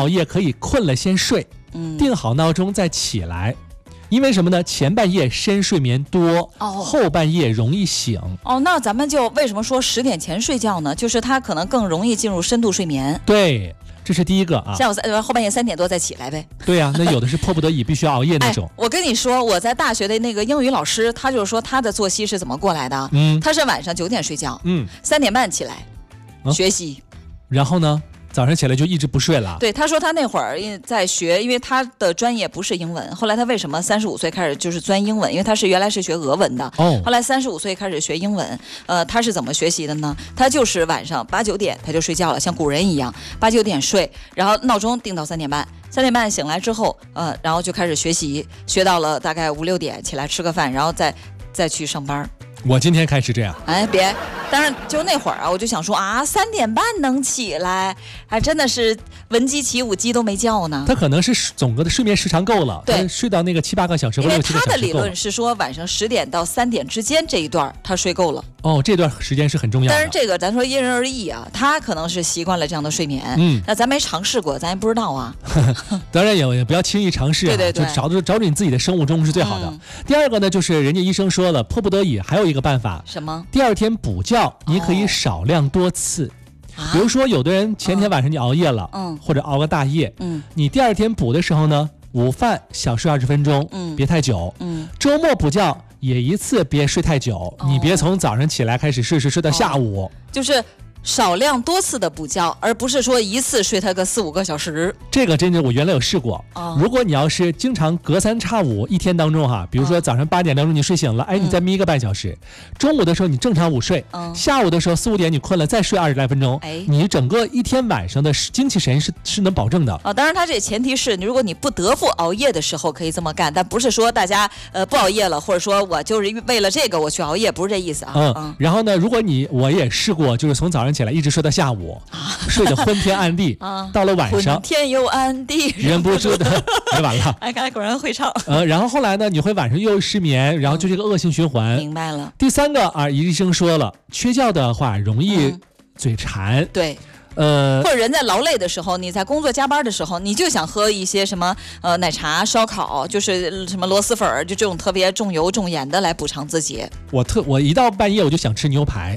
熬夜可以困了先睡，定好闹钟再起来。因为什么呢？前半夜深睡眠多，后半夜容易醒。 那咱们就为什么说10点前睡觉呢？就是它可能更容易进入深度睡眠。 对，这是第一个啊。 下午后半夜3点多再起来呗。 对呀，那有的是迫不得已必须熬夜那种。 我跟你说，我在大学的那个英语老师，他就是说他的作息是怎么过来的。他是晚上9点睡觉，3点半起来学习， 然后呢？早上起来就一直不睡了。 对，他说他那会儿在学，因为他的专业不是英文，后来他为什么35岁开始就是钻英文？因为他原来是学俄文的，后来35岁开始学英文。他是怎么学习的呢？他就是晚上8、9点他就睡觉了，像古人一样8、9点睡，然后闹钟定到3点半，3点半醒来之后，然后就开始学习，学到了大概5、6点起来吃个饭，然后再去上班。 我今天开始这样。 别，当然就那会儿啊，我就想说3点半能起来，还真的是闻鸡起舞，鸡都没叫呢。 他可能是总个的睡眠时长够了， 对， 睡到那个7、8个小时或6、7个小时够了。因为他的理论是说晚上10点到3点之间这一段他睡够了。 这段时间是很重要的。 但是这个咱说因人而异啊，他可能是习惯了这样的睡眠，那咱没尝试过，咱也不知道啊。 当然也不要轻易尝试啊， 对， 就找准你自己的生物钟是最好的。第二个呢，就是人家医生说了，迫不得已还有一个办法， 什么？ 第二天补觉，你可以少量多次。比如说，有的人前天晚上你熬夜了，或者熬个大夜，你第二天补的时候呢，午饭小睡20分钟，别太久，周末补觉也一次别睡太久，你别从早上起来开始睡到下午， 就是少量多次的补觉，而不是说一次睡它个4、5个小时。 这个真的我原来有试过。如果你要是经常隔3差5一天当中比如说早上8点当中你睡醒了，你再眯个半小时，中午的时候你正常午睡，下午的时候4、5点你困了再睡20来分钟，你整个一天晚上的精气神是能保证的。 当然它这前提是如果你不得不熬夜的时候可以这么干，但不是说大家不熬夜了，或者说我就是为了这个我去熬夜，不是这意思啊。 然后呢，如果我也试过，就是从早上起来一直睡到下午，睡得昏天暗地，到了晚上昏天又暗地， 忍不住的完了。 果然会唱。 然后后来呢，你会晚上又失眠，然后就是一个恶性循环。 明白了。 第三个医生说了，缺觉的话容易嘴馋。 对。或者人在劳累的时候，你在工作加班的时候，你就想喝一些什么奶茶、烧烤，就是什么螺蛳粉，就这种特别重油重盐的来补偿自己。 我一到半夜我就想吃牛排。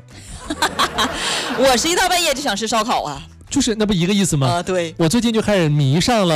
我是一到半夜就想吃烧烤啊。 就是那不一个意思吗？ 对。 我最近就开始迷上了